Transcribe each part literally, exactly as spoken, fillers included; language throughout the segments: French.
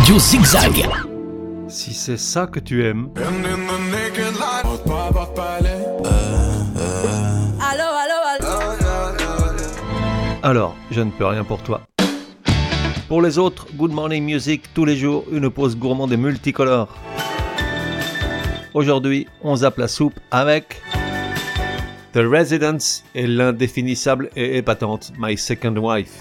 Radio Zigzag. Si c'est ça que tu aimes. Allô, allô, allô. Alors, je ne peux rien pour toi. Pour les autres, Good Morning Music, tous les jours, une pause gourmande et multicolore. Aujourd'hui, on zappe la soupe avec The Residents et l'indéfinissable et épatante My Second Wife.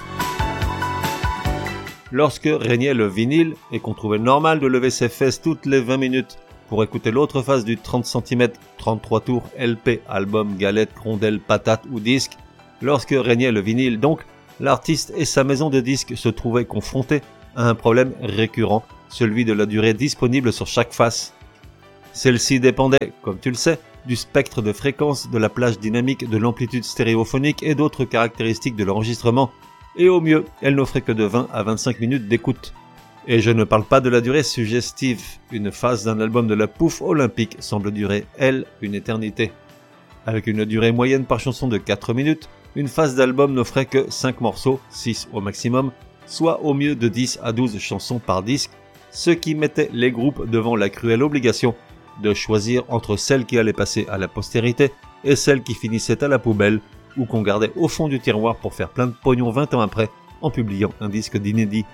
Lorsque régnait le vinyle et qu'on trouvait normal de lever ses fesses toutes les vingt minutes pour écouter l'autre face du trente centimètres, trente-trois tours, L P, album, galette, rondelle, patate ou disque, lorsque régnait le vinyle donc, l'artiste et sa maison de disques se trouvaient confrontés à un problème récurrent, celui de la durée disponible sur chaque face. Celle-ci dépendait, comme tu le sais, du spectre de fréquence, de la plage dynamique, de l'amplitude stéréophonique et d'autres caractéristiques de l'enregistrement, et au mieux, elle n'offrait que de vingt à vingt-cinq minutes d'écoute. Et je ne parle pas de la durée suggestive, une phase d'un album de la pouffe olympique semble durer, elle, une éternité. Avec une durée moyenne par chanson de quatre minutes, une phase d'album n'offrait que cinq morceaux, six au maximum, soit au mieux de dix à douze chansons par disque, ce qui mettait les groupes devant la cruelle obligation de choisir entre celles qui allaient passer à la postérité et celles qui finissaient à la poubelle ou qu'on gardait au fond du tiroir pour faire plein de pognon vingt ans après en publiant un disque d'inédit.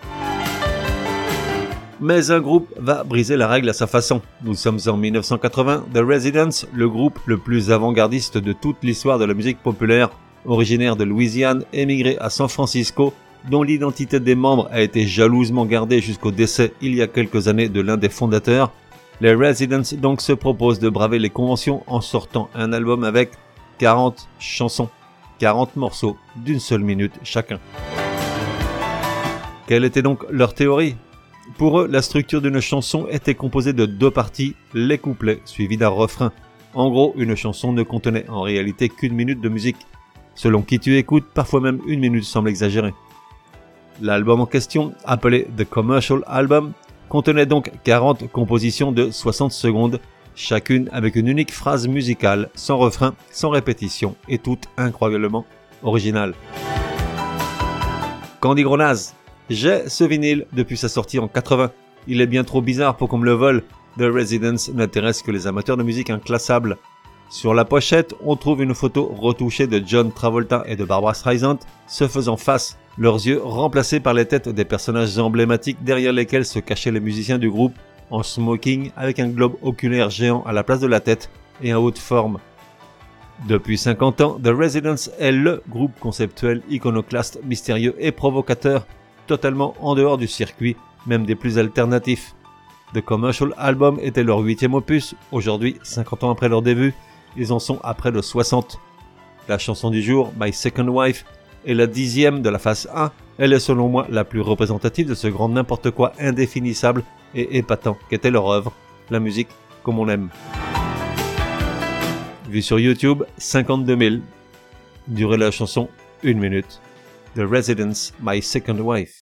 Mais un groupe va briser la règle à sa façon. Nous sommes en dix-neuf cent quatre-vingts, The Residents, le groupe le plus avant-gardiste de toute l'histoire de la musique populaire, originaire de Louisiane, émigré à San Francisco, dont l'identité des membres a été jalousement gardée jusqu'au décès il y a quelques années de l'un des fondateurs. Les Residents donc se proposent de braver les conventions en sortant un album avec quarante chansons, quarante morceaux d'une seule minute chacun. Quelle était donc leur théorie ? Pour eux, la structure d'une chanson était composée de deux parties, les couplets suivis d'un refrain. En gros, une chanson ne contenait en réalité qu'une minute de musique. Selon qui tu écoutes, parfois même une minute semble exagérée. L'album en question, appelé The Commercial Album, contenait donc quarante compositions de soixante secondes, chacune avec une unique phrase musicale, sans refrain, sans répétition, et toutes incroyablement originales. Candy Gronaz, j'ai ce vinyle depuis sa sortie en quatre-vingts. Il est bien trop bizarre pour qu'on me le vole. The Residents n'intéresse que les amateurs de musique inclassable. Sur la pochette, on trouve une photo retouchée de John Travolta et de Barbra Streisand se faisant face, leurs yeux remplacés par les têtes des personnages emblématiques derrière lesquels se cachaient les musiciens du groupe, en smoking avec un globe oculaire géant à la place de la tête et en haute forme. Depuis cinquante ans, The Residents est le groupe conceptuel, iconoclaste, mystérieux et provocateur, totalement en dehors du circuit, même des plus alternatifs. The Commercial Album était leur huitième opus, aujourd'hui, cinquante ans après leur début, ils en sont à près de soixante. La chanson du jour, My Second Wife, est la dixième de la phase un, elle est selon moi la plus représentative de ce grand n'importe quoi indéfinissable et épatant qu'était leur œuvre, la musique comme on aime. Vu sur YouTube, cinquante-deux mille. Durée de la chanson, une minute. The Residents, My Second Wife.